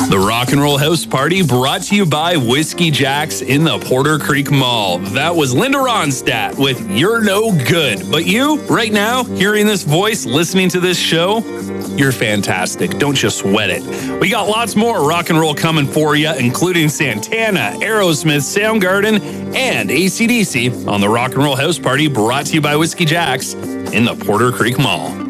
The Rock and Roll House Party brought to you by Whiskey Jack's in the Porter Creek Mall. That was Linda Ronstadt with You're No Good. But you, right now, hearing this voice, listening to this show, you're fantastic. Don't you sweat it. We got lots more rock and roll coming for you, including Santana, Aerosmith, Soundgarden, and AC/DC on the Rock and Roll House Party brought to you by Whiskey Jack's in the Porter Creek Mall.